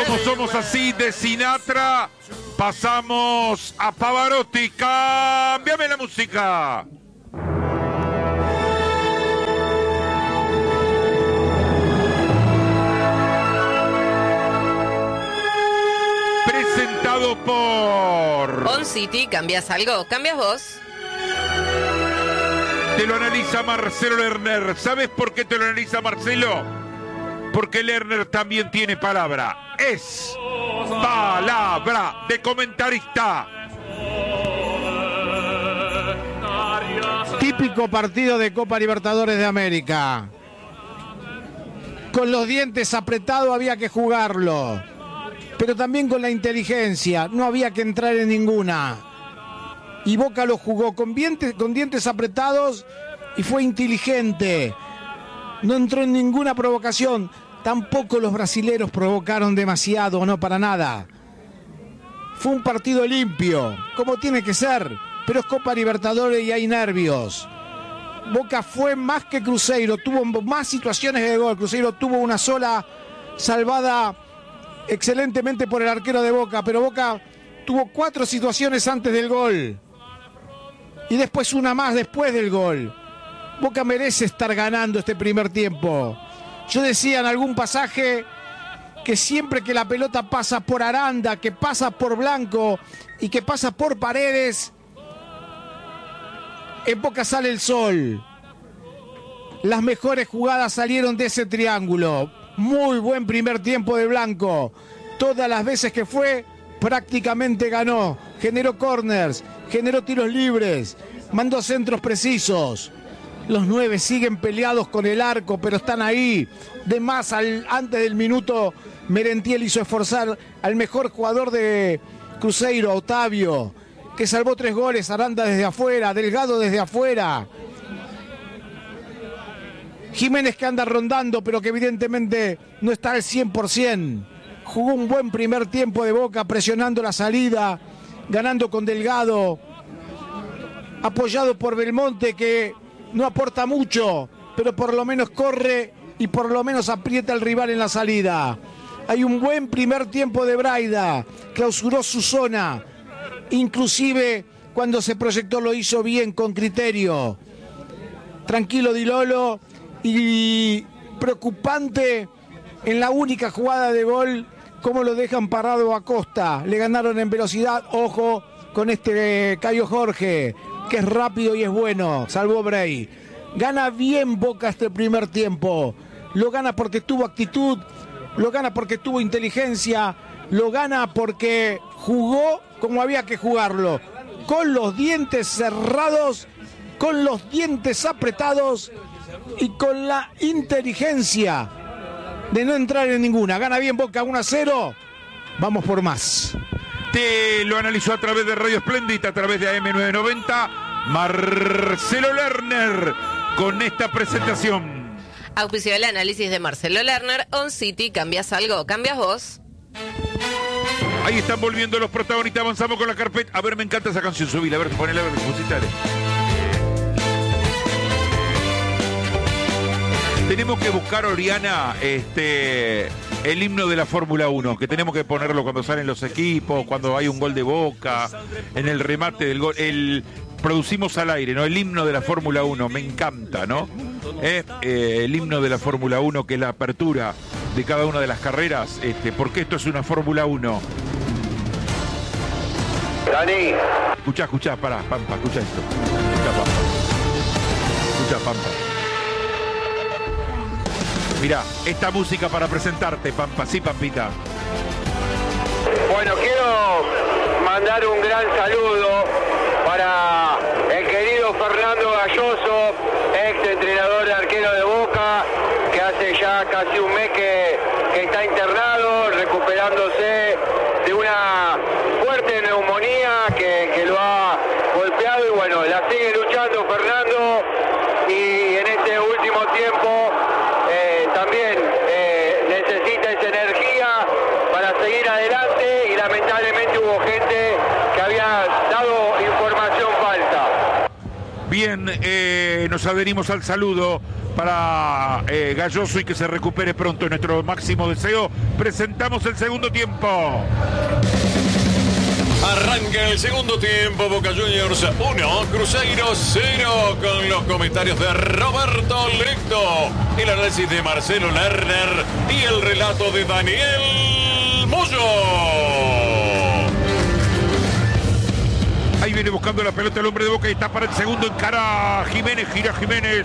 Como somos así de Sinatra, pasamos a Pavarotti. Cámbiame la música. Presentado por On City, ¿cambias algo? ¿Cambias vos? Te lo analiza Marcelo Lerner. ¿Sabes por qué te lo analiza Marcelo? Porque Lerner también tiene palabra. Es palabra de comentarista. Típico partido de Copa Libertadores de América. Con los dientes apretados había que jugarlo. Pero también con la inteligencia. No había que entrar en ninguna. Y Boca lo jugó con dientes apretados y fue inteligente. No entró en ninguna provocación. Tampoco los brasileros provocaron demasiado, no para nada. Fue un partido limpio, como tiene que ser, pero es Copa Libertadores y hay nervios. Boca fue más que Cruzeiro, tuvo más situaciones de gol. Cruzeiro tuvo una sola salvada excelentemente por el arquero de Boca, pero Boca tuvo 4 situaciones antes del gol. Y después una más después del gol. Boca merece estar ganando este primer tiempo. Yo decía en algún pasaje que siempre que la pelota pasa por Aranda, que pasa por Blanco y que pasa por Paredes, en Boca sale el sol. Las mejores jugadas salieron de ese triángulo. Muy buen primer tiempo de Blanco. Todas las veces que fue, prácticamente ganó. Generó corners, generó tiros libres, mandó centros precisos. Los 9 siguen peleados con el arco, pero están ahí. De más, antes del minuto, Merentiel hizo esforzar al mejor jugador de Cruzeiro, Otavio, que salvó 3 goles. Aranda desde afuera, Delgado desde afuera. Jiménez que anda rondando, pero que evidentemente no está al 100%. Jugó un buen primer tiempo de Boca, presionando la salida, ganando con Delgado, apoyado por Belmonte, que no aporta mucho, pero por lo menos corre y por lo menos aprieta al rival en la salida. Hay un buen primer tiempo de Braida, clausuró su zona, inclusive cuando se proyectó lo hizo bien, con criterio. Tranquilo Di Lolo, y preocupante en la única jugada de gol, cómo lo dejan parado a Costa. Le ganaron en velocidad, ojo con este Caio Jorge, que es rápido y es bueno, salvó Bray. Gana bien Boca este primer tiempo. Lo gana porque tuvo actitud, lo gana porque tuvo inteligencia, lo gana porque jugó como había que jugarlo. Con los dientes cerrados, con los dientes apretados y con la inteligencia de no entrar en ninguna. Gana bien Boca 1-0. Vamos por más. Te lo analizó a través de Radio Splendid, a través de AM990, Marcelo Lerner, con esta presentación. Auspicio el análisis de Marcelo Lerner. On City, ¿cambias algo? ¿Cambias vos? Ahí están volviendo los protagonistas, avanzamos con la carpeta. A ver, me encanta esa canción, subila, a ver, ponela, a ver, musicales. Tenemos que buscar, Oriana, el himno de la Fórmula 1, que tenemos que ponerlo cuando salen los equipos, cuando hay un gol de Boca, en el remate del gol. Producimos al aire, ¿no? El himno de la Fórmula 1, me encanta, ¿no? El himno de la Fórmula 1, que es la apertura de cada una de las carreras, porque esto es una Fórmula 1. Dani. Escuchá, pará, Pampa, escuchá esto. Escuchá, Pampa. Mirá, esta música para presentarte, Pampa. Sí, Pampita. Bueno, quiero mandar un gran saludo para el querido Fernando Galloso, ex entrenador de arquero de Boca, que hace ya casi un mes que está internado, recuperándose de una fuerte neumonía que lo ha golpeado, y bueno, la sigue luchando Fernando, y en este último tiempo también necesita esa energía para seguir adelante, y lamentablemente hubo gente que había dado información falsa. Bien, nos adherimos al saludo para Galloso y que se recupere pronto. Nuestro máximo deseo. Presentamos el segundo tiempo. Arranca el segundo tiempo, Boca Juniors 1, Cruzeiro 0, con los comentarios de Roberto Lecto, el análisis de Marcelo Lerner y el relato de Daniel Moyo. Ahí viene buscando la pelota el hombre de Boca y está para el segundo, encara a Jiménez, gira Jiménez.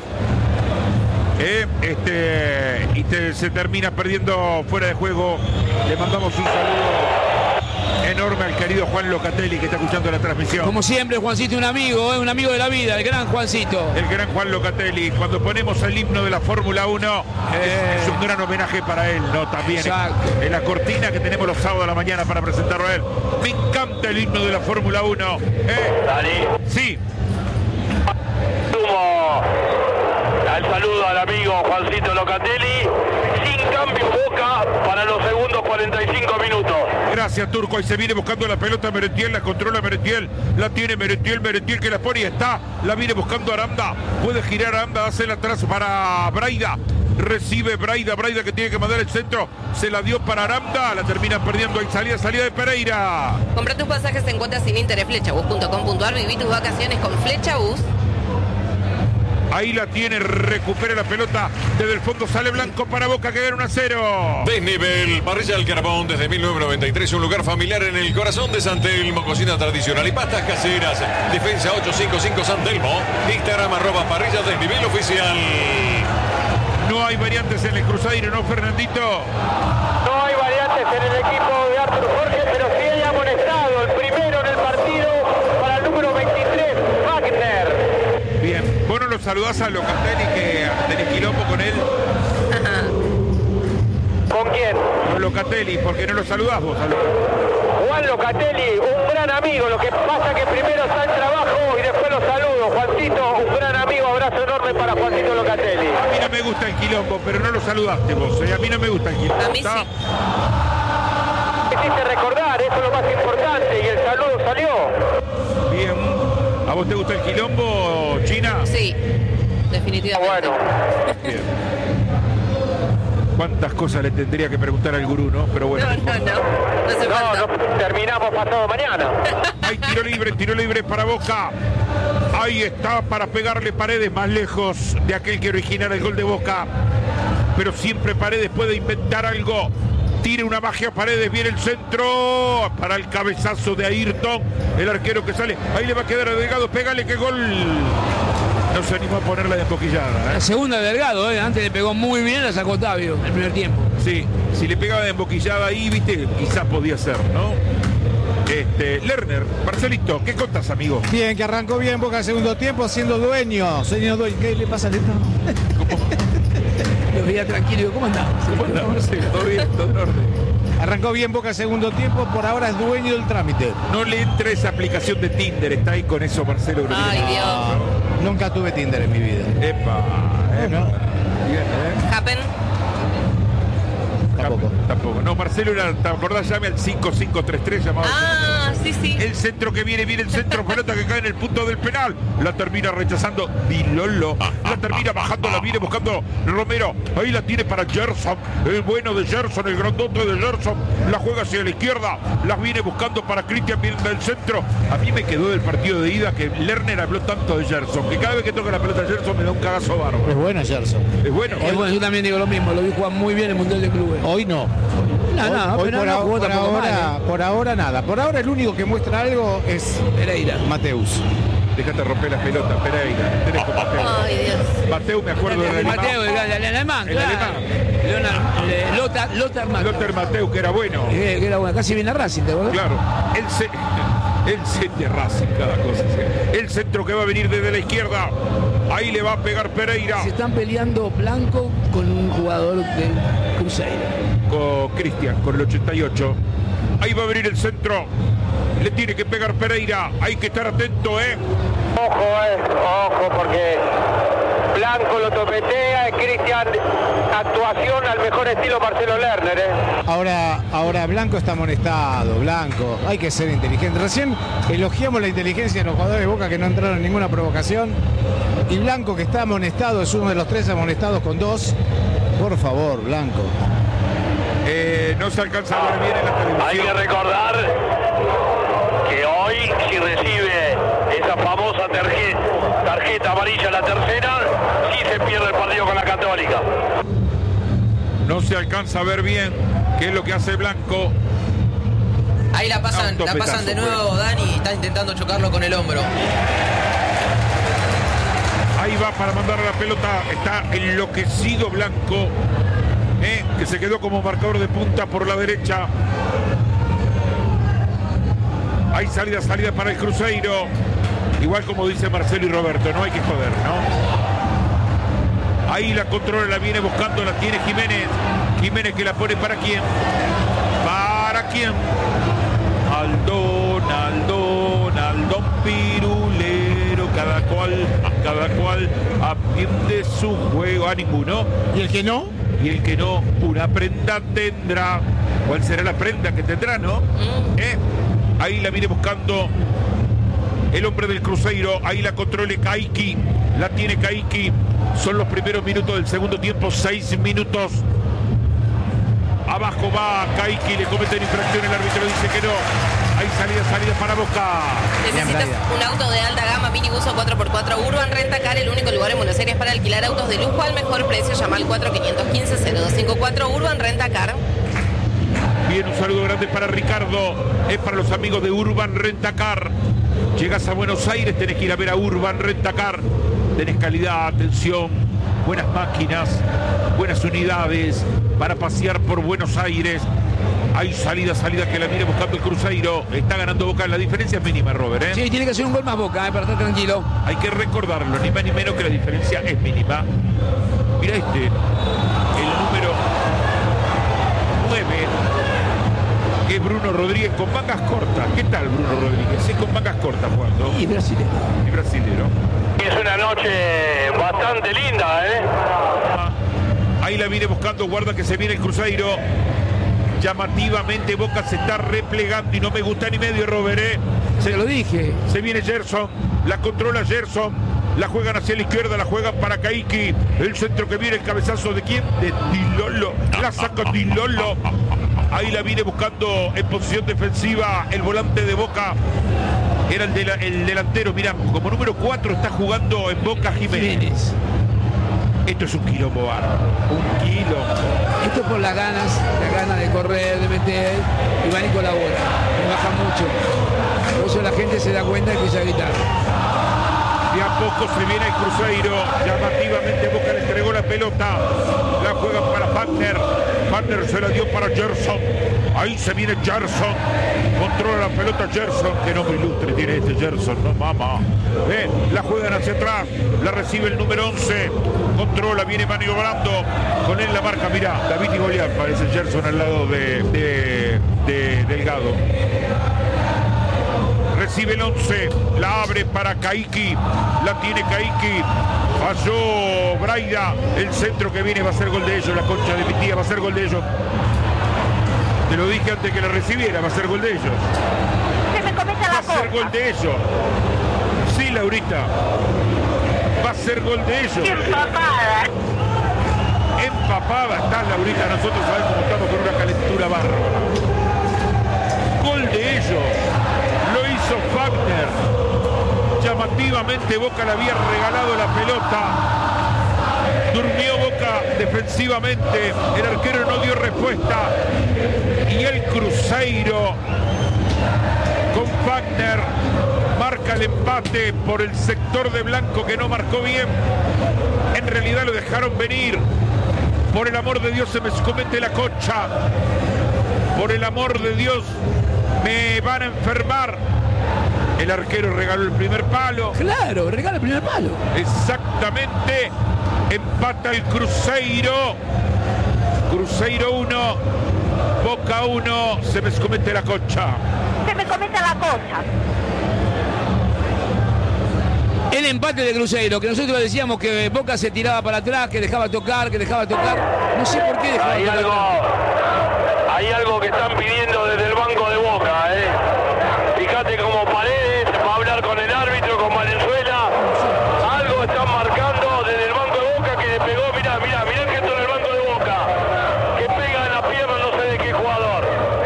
Se termina perdiendo fuera de juego. Le mandamos un saludo enorme al querido Juan Locatelli que está escuchando la transmisión. Como siempre, Juancito, un amigo de la vida, el gran Juancito. El gran Juan Locatelli. Cuando ponemos el himno de la Fórmula 1, es un gran homenaje para él, ¿no? También en la cortina que tenemos los sábados a la mañana para presentarlo a él. Me encanta el himno de la Fórmula 1. Dani. Sí. Sumo al saludo al amigo Juancito Locatelli. Sin cambio Boca para los segundos 45 minutos. Gracias, Turco. Ahí se viene buscando la pelota Merentiel, la controla Merentiel, la tiene Merentiel que la pone y está. La viene buscando Aranda. Puede girar Aranda, hacerla atrás para Braida. Recibe Braida que tiene que mandar el centro. Se la dio para Aranda, la termina perdiendo. Ahí salida de Pereira. Compra tus pasajes en cuotas sin interés, flechabus.com.ar. Viví tus vacaciones con Flechabus. Ahí la tiene, recupera la pelota. Desde el fondo sale Blanco para Boca que gana 1-0. Desnivel, Parrilla del Carbón desde 1993, un lugar familiar en el corazón de San Telmo, cocina tradicional y pastas caseras. Defensa 855 San Telmo, Instagram @Parrilla Desnivel oficial. No hay variantes en el Cruzeiro, ¿no, Fernandito? No hay variantes en el equipo de Artur Jorge, pero sí hay amonestado. El primero en el partido para el número 23, Wagner. Bien, vos no lo saludás a Locatelli que tenés quilombo con él. ¿Con quién? Con Locatelli, ¿por qué no lo saludás vos? Juan Locatelli, un gran amigo. Lo que pasa que primero está en trabajo y después lo saludo. Juancito, un gran amigo. Abrazo enorme para Juancito Locatelli. A mí no me gusta el quilombo, pero no lo saludaste vos. A mí no me gusta el quilombo. A mí sí. Hiciste recordar, eso es lo más importante. Y el saludo salió. Bien. ¿A vos te gusta el quilombo, China? Sí, definitivamente. Bueno. Bien. ¿Cuántas cosas le tendría que preguntar al gurú, no? Pero bueno. No hace falta. No, terminamos pasado mañana. Hay tiro libre para Boca. Ahí está para pegarle Paredes más lejos de aquel que originara el gol de Boca. Pero siempre Paredes puede inventar algo. Tira una magia Paredes, viene el centro para el cabezazo de Ayrton, el arquero que sale. Ahí le va a quedar a Delgado, pégale que gol. No se animó a ponerla de emboquillada. La segunda de Delgado, antes le pegó muy bien, la sacó Otavio el primer tiempo. Sí, si le pegaba de emboquillada ahí, viste, quizás podía ser, ¿no? Lerner, Marcelito, ¿qué contás, amigo? Bien, que arrancó bien Boca el segundo tiempo, siendo dueño. Señor dueño, ¿qué le pasa a Neto? Lo veía tranquilo, digo, ¿cómo andás? ¿Cómo andamos? Todo bien, todo en orden. Arrancó bien Boca el segundo tiempo, por ahora es dueño del trámite. No le entra esa aplicación de Tinder, está ahí con eso, Marcelo. Ay, Dios. Nunca tuve Tinder en mi vida. Epa. ¿No? Bien, Happen. Tampoco. No, Marcelo era, ¿te acordás? Llame al 5533 llamado. Ah, sí. El centro que viene el centro, pelota que cae en el punto del penal. La termina rechazando Di Lolo. La termina bajando, la viene buscando Romero. Ahí la tiene para Gerson. El bueno de Gerson, el grandote de Gerson. La juega hacia la izquierda. Las viene buscando para Cristian, viene del centro. A mí me quedó del partido de ida que Lerner habló tanto de Gerson, que cada vez que toca la pelota de Gerson me da un cagazo bárbaro. Es bueno Gerson. Es bueno. Es bueno, yo también digo lo mismo, lo vi jugar muy bien en el Mundial de Clubes. Hoy no. Hoy por ahora nada. Por ahora el único que muestra algo es Pereira. Mateus. Déjate romper las pelotas, Pereira. Tenés con Mateo. Ay, Dios. Mateo, me acuerdo del alemán. Mateo, el alemán, El claro. alemán. Lothar Mateo. Lothar Mateo, que era bueno. Que era bueno, casi viene a Racing, ¿te acuerdas? Claro. El de Racing, cada cosa. El centro que va a venir desde la izquierda. Ahí le va a pegar Pereira. Se están peleando Blanco con un jugador de Cruzeiro. Con Cristian, con el 88. Ahí va a venir el centro. Le tiene que pegar Pereira. Hay que estar atento, Ojo, porque Blanco lo topetea, Cristian, actuación al mejor estilo Marcelo Lerner. Ahora Blanco está amonestado, Blanco. Hay que ser inteligente. Recién elogiamos la inteligencia de los jugadores de Boca que no entraron en ninguna provocación. Y Blanco, que está amonestado, es uno de los 3 amonestados con 2. Por favor, Blanco. No se alcanza a ver bien en la televisión. Hay que recordar que hoy, si recibe esa famosa tarjeta amarilla, la tercera, sí se pierde el partido con la Católica. No se alcanza a ver bien qué es lo que hace Blanco. Ahí la pasan de nuevo, Dani, está intentando chocarlo con el hombro. Ahí va para mandar la pelota, está enloquecido Blanco, que se quedó como marcador de punta por la derecha. Hay salida para el Cruzeiro. Igual como dice Marcelo y Roberto, no hay que joder, ¿no? Ahí la controla, la viene buscando, la tiene Jiménez. Jiménez que la pone ¿para quién? ¿Para quién? Aldón Pirulero, cada cual atiende su juego. A ninguno. ¿Y el que no? Y el que no, una prenda tendrá. ¿Cuál será la prenda que tendrá, no? Ahí la viene buscando el hombre del Cruzeiro. Ahí la controle Kaiki. La tiene Kaiki. Son los primeros minutos del segundo tiempo. 6 minutos. Abajo va Kaiki. Le cometen infracción. El árbitro dice que no. Hay salida para Boca. ¿Necesitas un auto de alta gama, minibus o 4x4? Urban Rentacar, el único lugar en Buenos Aires para alquilar autos de lujo al mejor precio. Llama al 4515-0254. Urban Rentacar. Bien, un saludo grande para Ricardo. Es para los amigos de Urban Rentacar. Llegas a Buenos Aires, tenés que ir a ver a Urban Rentacar. Tenés calidad, atención, buenas máquinas, buenas unidades para pasear por Buenos Aires. Hay salida que la viene buscando el Cruzeiro. Está ganando Boca, la diferencia es mínima, Robert, ¿eh? Sí, tiene que hacer un gol más Boca, para estar tranquilo. Hay que recordarlo, ni más ni menos que la diferencia es mínima. Mira el número 9, que es Bruno Rodríguez con mangas cortas. ¿Qué tal Bruno Rodríguez? Sí, con mangas cortas jugando. Y brasilero. Y brasilero. Es una noche bastante linda, ¿eh? Ahí la viene buscando, guarda que se viene el Cruzeiro. Llamativamente Boca se está replegando y no me gusta ni medio, Robert, ¿eh? Se lo dije. Se viene Gerson, la controla Gerson, la juegan hacia la izquierda, la juegan para Kaiki. El centro que viene, el cabezazo de quién? De Dilolo. La saca Dilolo. Ahí la viene buscando en posición defensiva el volante de Boca. Era el delantero, mirá, como número 4 está jugando en Boca Jiménez. Esto es un quilombo bárbaro, un quilombo. Esto por las ganas de correr, de meter, y van y colaboran, me baja mucho. Por eso la gente se da cuenta y empieza a gritar. De a poco se viene el Cruzeiro, llamativamente Boca le entregó la pelota, la juegan para Wagner se la dio para Gerson, ahí se viene Gerson, controla la pelota Gerson, que nombre ilustre tiene este Gerson, no mamá, la juegan hacia atrás, la recibe el número 11, controla, viene maniobrando, con él la marca, mirá, David y Goliat, parece Gerson al lado de Delgado. Recibe el 11, la abre para Kaiki, la tiene Kaiki, falló Braida, el centro que viene va a ser gol de ellos, la concha de mi tía va a ser gol de ellos. Te lo dije antes que la recibiera, va a ser gol de ellos. Va a ser gol de ellos. Sí, Laurita, va a ser gol de ellos. Empapada está Laurita, nosotros sabemos cómo estamos con una calentura bárbara. Gol de ellos. Wagner, llamativamente Boca le había regalado la pelota, durmió Boca defensivamente, el arquero no dio respuesta y el Cruzeiro con Wagner marca el empate por el sector de Blanco que no marcó bien, en realidad lo dejaron venir. Por el amor de Dios se me comete la concha, por el amor de Dios me van a enfermar. El arquero regaló el primer palo. Claro, regala el primer palo. Exactamente. Empata el Cruzeiro. Cruzeiro 1, Boca 1. Se me comete la concha. Se me comete la concha. El empate de Cruzeiro, que nosotros decíamos que Boca se tiraba para atrás, que dejaba tocar. No sé por qué dejaba tocar. Hay algo que están pidiendo desde el banco de Boca, Fíjate cómo Paredes va a hablar con el árbitro, con Valenzuela. Algo están marcando desde el banco de Boca que le pegó, mirá el gesto en el banco de Boca. Que pega en la pierna no sé de qué jugador.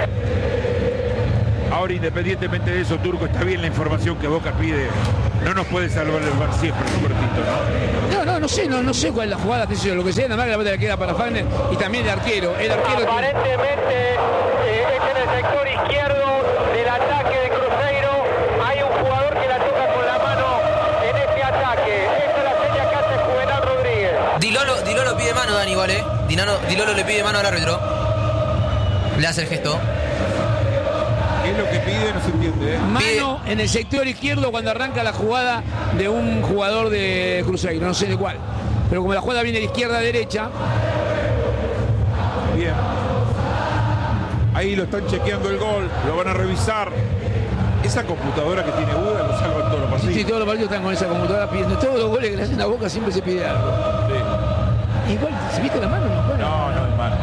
Ahora, independientemente de eso, Turco, está bien la información que Boca pide. No nos puede salvar el bar siempre, Robertito, ¿no? No sé cuál es la jugada, lo que sea, nada más que la pelota le queda para Fagner y también el arquero. Aparentemente es en el sector izquierdo del ataque de Cruzeiro. Hay un jugador que la toca con la mano en este ataque. Esta es la seña que hace Juvenal Rodríguez. Dilolo pide mano, Dani, igual, Dilolo le pide mano al árbitro. Le hace el gesto. ¿Qué es lo que pide? No se entiende, Mano en el sector izquierdo cuando arranca la jugada de un jugador de Cruzeiro, no sé de cuál. Pero como la jugada viene de izquierda a derecha. Bien. Ahí lo están chequeando el gol, lo van a revisar. Esa computadora que tiene Buda lo salva en todos los partidos. Sí, todos los partidos están con esa computadora pidiendo. Todos los goles que le hacen a Boca siempre se pide algo. Sí. Igual, ¿se viste la mano? No es mano.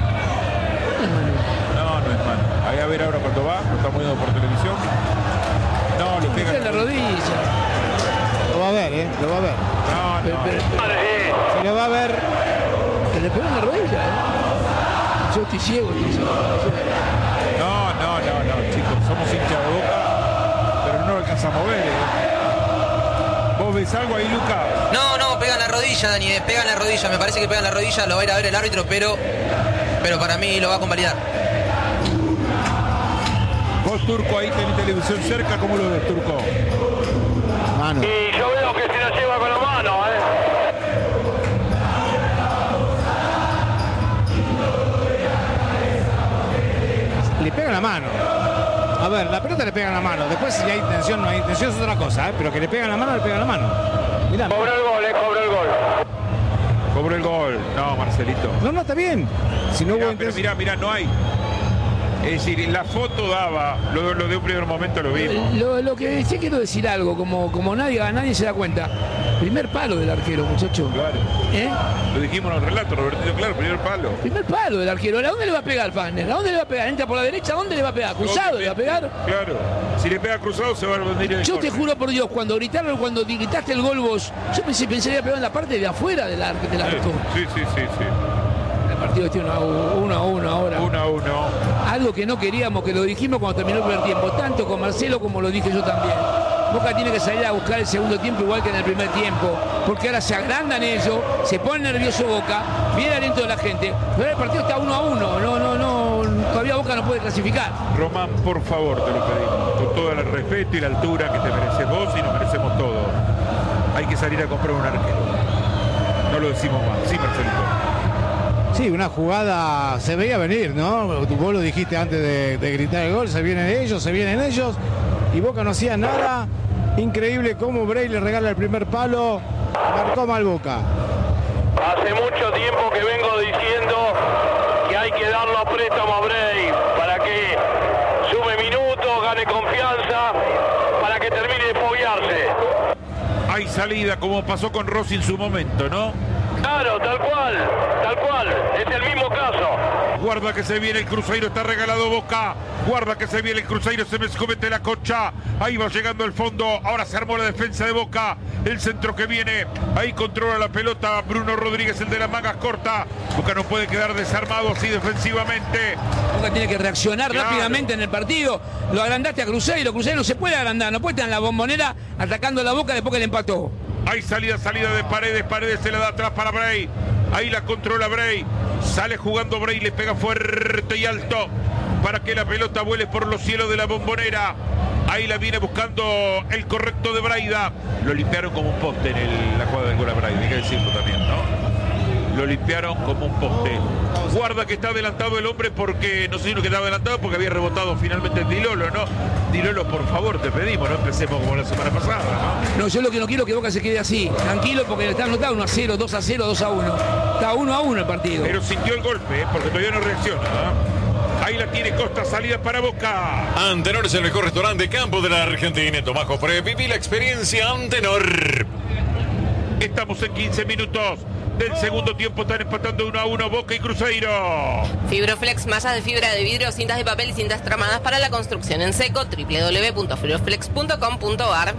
No es mano. Ahí a ver ahora cuando va, lo estamos viendo por televisión. No, le pega en la rodilla. Lo va a ver, Lo va a ver. Se lo va a ver. Que le pegó en la rodilla, Yo estoy ciego. No, chicos. Somos hinchas de Boca, pero no alcanza a mover, ¿Vos ves algo ahí, Lucas? No, pega en la rodilla, Dani, pega en la rodilla. Me parece que pega en la rodilla, lo va a ir a ver el árbitro, pero para mí lo va a convalidar. Vos, Turco, ahí tenés televisión cerca, ¿cómo lo ves, Turco? Mano. Y yo veo que se la lleva con la mano, Le pega la mano. A ver, la pelota le pega en la mano. Después si hay intención, no hay intención es otra cosa, Pero que le pega en la mano, le pega en la mano. Mirá. Cobró el gol, Cobró el gol. No, Marcelito. No, está bien. Si no hubo pero mirá, no hay. Es decir, la foto daba, lo de un primer momento lo vimos. Lo que sí quiero decir algo, como nadie se da cuenta. Primer palo del arquero, muchacho. Claro. Lo dijimos en el relato, Robertito, claro, primer palo. Primer palo del arquero. ¿A dónde le va a pegar Fagner? ¿A dónde le va a pegar? ¿Entra por la derecha? ¿A dónde le va a pegar? ¿Cruzado le va a pegar? Claro. Si le pega cruzado se va a venir el Yo corte. te juro por Dios, cuando gritaste el gol vos, yo pensé que había pegado en la parte de afuera del arco. Sí. El partido tiene 1-1 ahora. 1-1. Algo que no queríamos, que lo dijimos cuando terminó el primer tiempo, tanto con Marcelo como lo dije yo también. Boca tiene que salir a buscar el segundo tiempo igual que en el primer tiempo, porque ahora se agrandan ellos, se pone nervioso Boca, viene aliento de la gente, pero el partido está 1-1, todavía Boca no puede clasificar. Román, por favor, te lo pedimos, con todo el respeto y la altura que te mereces vos y nos merecemos todos. Hay que salir a comprar un arquero. No lo decimos más. Sí, Marcelito. Sí, una jugada se veía venir, ¿no? Vos lo dijiste antes de gritar el gol, se vienen ellos, y Boca no hacía nada. Increíble cómo Bray le regala el primer palo, marcó mal Boca. Hace mucho tiempo que vengo diciendo que hay que darlo a préstamo a Bray para que sume minutos, gane confianza, para que termine de foguearse. Hay salida, como pasó con Rossi en su momento, ¿no? Claro, tal cual, es el mismo caso. Guarda que se viene el Cruzeiro, está regalado Boca. Guarda que se viene el Cruzeiro, se me comete la concha. Ahí va llegando el fondo, ahora se armó la defensa de Boca. El centro que viene, ahí controla la pelota Bruno Rodríguez, el de las mangas cortas. Boca no puede quedar desarmado así defensivamente. Boca tiene que reaccionar rápidamente en el partido. Lo agrandaste a Cruzeiro no se puede agrandar, no puede estar en la Bombonera atacando la Boca después que le empató. Hay salida de Paredes se la da atrás para Bray. Ahí la controla Bray. Sale jugando Bray, le pega fuerte y alto para que la pelota vuele por los cielos de la Bombonera. Ahí la viene buscando el correcto de Braida. Lo limpiaron como un poste en la jugada del gol a Braida, hay que decirlo también, ¿no? Lo limpiaron como un poste. Guarda que está adelantado el hombre porque, no sé si no que estaba adelantado porque había rebotado finalmente en Dilolo, ¿no? Dilolo, por favor, te pedimos, no empecemos como la semana pasada, ¿no? No, yo lo que no quiero es que Boca se quede así, tranquilo, porque está anotado 1-0, 2-0, 2-1. Está 1-1 el partido. Pero sintió el golpe, porque todavía no reacciona, ¿no? Ahí la tiene Costa, salida para Boca. Antenor es el mejor restaurante de campo de la Argentina. Tomás Jofre, viví la experiencia Antenor. Estamos en 15 minutos del segundo tiempo. Están empatando 1-1 Boca y Cruzeiro. Fibroflex, mallas de fibra de vidrio, cintas de papel y cintas tramadas para la construcción en seco. www.fibroflex.com.ar.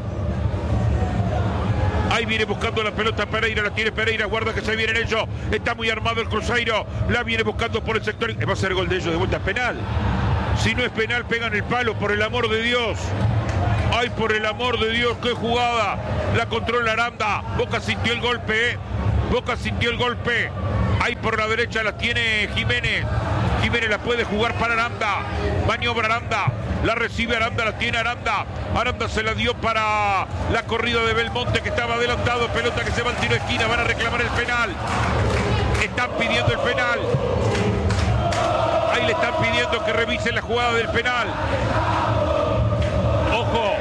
Ahí viene buscando la pelota Pereira, la tiene Pereira, guarda que se vienen ellos. Está muy armado el Cruzeiro, la viene buscando por el sector. Va a ser gol de ellos, de vuelta penal. Si no es penal, pegan el palo, por el amor de Dios. Ay, por el amor de Dios, qué jugada. La controla Aranda. Boca sintió el golpe, Boca sintió el golpe. Ahí por la derecha la tiene Jiménez. Jiménez la puede jugar para Aranda. Maniobra Aranda. La recibe Aranda, la tiene Aranda. Aranda se la dio para la corrida de Belmonte, que estaba adelantado. Pelota que se va al tiro de esquina. Van a reclamar el penal. Están pidiendo el penal. Ahí le están pidiendo que revise la jugada del penal. Ojo.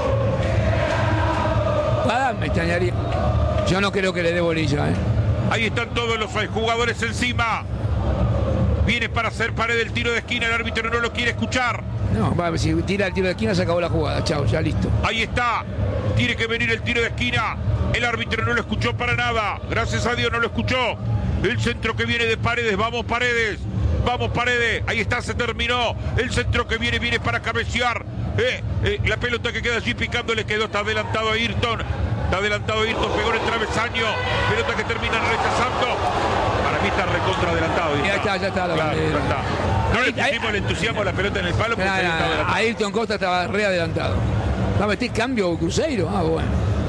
Me extrañaría. Yo no creo que le dé bolilla, Ahí están todos los jugadores encima. Viene para hacer pared del tiro de esquina. El árbitro no lo quiere escuchar. No, si tira el tiro de esquina se acabó la jugada. Chao, ya listo. Ahí está. Tiene que venir el tiro de esquina. El árbitro no lo escuchó para nada. Gracias a Dios no lo escuchó. El centro que viene de Paredes. Vamos Paredes. Vamos Paredes. Ahí está, se terminó. El centro que viene para cabecear. La pelota que queda allí picando le quedó. Está adelantado a Ayrton. Está adelantado Ayrton. Pegó en el travesaño. Pelota que terminan rechazando. Para mí está recontra adelantado. Ya está. Claro, ya está. No le pusimos el entusiasmo a la pelota en el palo. Ayrton Costa estaba re adelantado. ¿Va a meter cambio Cruzeiro? Bueno.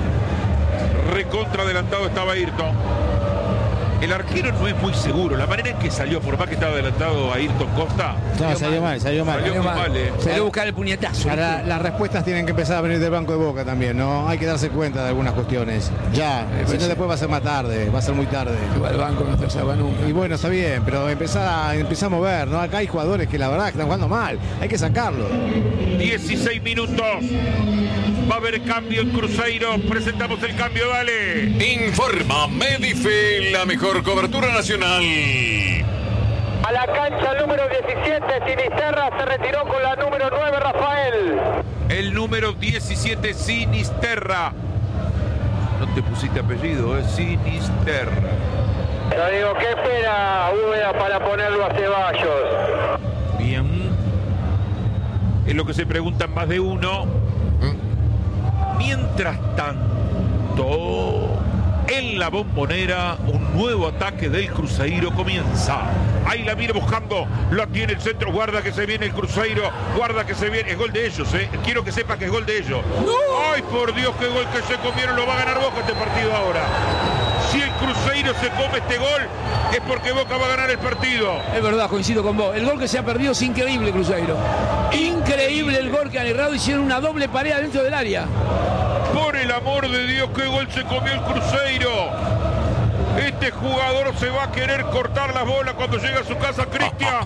Recontra adelantado estaba Ayrton. El arquero no es muy seguro. La manera en que salió, por más que estaba adelantado Ayrton Costa. No, salió mal. Salió muy mal. Se dio a buscar el puñetazo. Las respuestas tienen que empezar a venir del banco de Boca también, ¿no? Hay que darse cuenta de algunas cuestiones. Ya, si no después va a ser más tarde, va a ser muy tarde. Igual el banco no estaba nunca. Y bueno, está bien, pero empezar a mover, ¿no? Acá hay jugadores que la verdad están jugando mal. Hay que sacarlo. 16 minutos. Va a haber cambio en Cruzeiro. Presentamos el cambio, dale. Informa Medifil, la mejor cobertura nacional. A la cancha número 17, Sinisterra se retiró con la número 9, Rafael. El número 17, Sinisterra. No te pusiste apellido, es Sinisterra. Yo digo, qué pena Úbeda para ponerlo a Ceballos. Bien. Es lo que se preguntan más de uno. Mientras tanto, en la Bombonera, un nuevo ataque del Cruzeiro comienza. Ahí la viene buscando, la tiene el centro, guarda que se viene el Cruzeiro, guarda que se viene, es gol de ellos, quiero que sepas que es gol de ellos. ¡No! Ay, por Dios, qué gol que se comieron, lo va a ganar Boca este partido ahora. Si el Cruzeiro se come este gol, es porque Boca va a ganar el partido. Es verdad, coincido con vos. El gol que se ha perdido es increíble, Cruzeiro. Increíble el gol que han errado, hicieron una doble pared dentro del área. Por el amor de Dios, qué gol se comió el Cruzeiro. Este jugador se va a querer cortar las bolas cuando llegue a su casa, Cristian.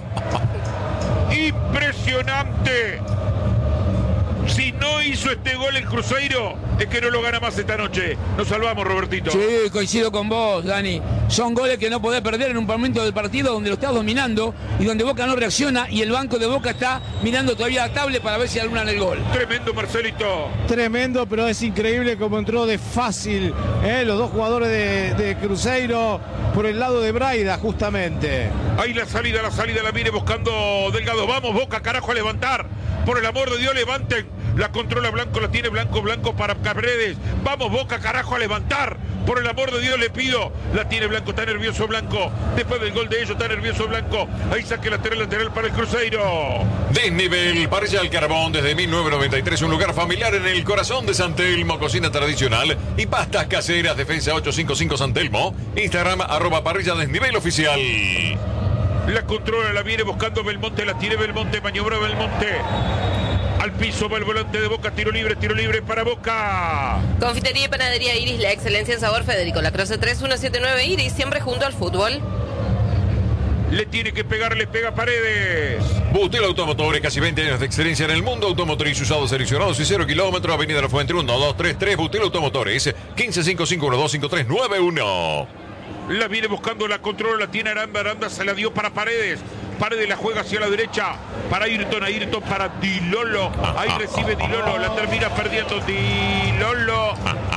Impresionante. Si no hizo este gol el Cruzeiro, es que no lo gana más esta noche. Nos salvamos, Robertito. Sí, coincido con vos, Dani. Son goles que no podés perder en un momento del partido donde lo estás dominando y donde Boca no reacciona y el banco de Boca está mirando todavía la tablet para ver si alguna en el gol. Tremendo, Marcelito. Tremendo, pero es increíble cómo entró de fácil los dos jugadores de Cruzeiro por el lado de Braida, justamente. Ahí la salida la viene buscando Delgado. Vamos, Boca, carajo, a levantar. Por el amor de Dios, levanten. La controla Blanco, la tiene Blanco para Paredes. Vamos, Boca, carajo, a levantar. Por el amor de Dios, le pido. La tiene Blanco, está nervioso Blanco. Después del gol de ellos, está nervioso Blanco. Ahí saque lateral para el Cruzeiro. Desnivel, parrilla al carbón desde 1993. Un lugar familiar en el corazón de San Telmo. Cocina tradicional y pastas caseras. Defensa 855 San Telmo. Instagram, @parrilla desnivel oficial. La controla, la viene buscando Belmonte. La tiene Belmonte, maniobra Belmonte. Al piso va el volante de Boca, tiro libre para Boca. Confitería y panadería Iris, la excelencia en sabor. Federico Lacroze 3179 Iris, siempre junto al fútbol. Le tiene que pegar, le pega Paredes. Butel Automotores, casi 20 años de excelencia en el mundo automotriz, usados, seleccionados y 0 kilómetros. Avenida La Fuente 1233, Butel Automotores, 1555125391. La viene buscando, la controla, la tiene Aranda se la dio para Paredes. Paredes la juega hacia la derecha para Ayrton para Di Lolo. Ahí recibe Di Lolo, la termina perdiendo Di Lolo.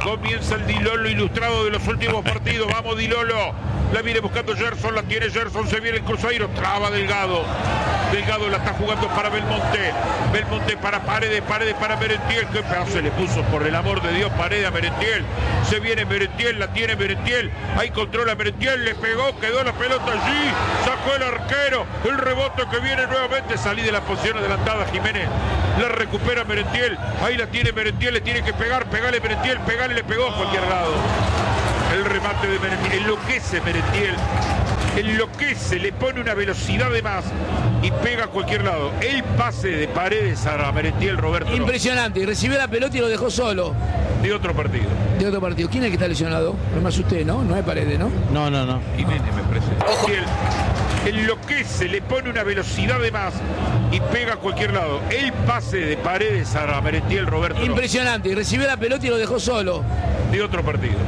Comienza el Di Lolo ilustrado de los últimos partidos. Vamos, Di Lolo. La viene buscando Gerson, la tiene Gerson, se viene el Cruzeiro, traba Delgado. Delgado la está jugando para Belmonte. Belmonte para Paredes, Paredes para Merentiel. Qué pedazo se le puso, por el amor de Dios, Paredes a Merentiel. Se viene Merentiel, la tiene Merentiel. Ahí controla Merentiel, le pegó, quedó la pelota allí. Sacó el arquero. El rebote que viene nuevamente. Salí de la posición adelantada, Jiménez. La recupera Merentiel. Ahí la tiene Merentiel, le tiene que pegar. Pegale Merentiel, pegale, le pegó a cualquier lado. El remate de Merentiel, enloquece Merentiel, enloquece, le pone una velocidad de más y pega a cualquier lado. El pase de Paredes a Merentiel, Roberto. Impresionante, y recibió la pelota y lo dejó solo. De otro partido. De otro partido. ¿Quién es el que está lesionado? No me asusté, ¿no? No es Paredes, ¿no? No. Y Nene, me parece. Ojo. Enloquece, le pone una velocidad de más y pega a cualquier lado. El pase de Paredes a Merentiel, Roberto. Impresionante, y recibió la pelota y lo dejó solo. De otro partido.